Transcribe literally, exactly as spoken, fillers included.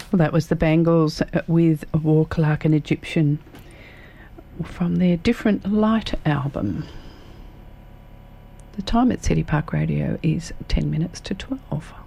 Well, that was the Bangles with Walk Like an Egyptian from their Different Light album. The time at City Park Radio is ten minutes to twelve.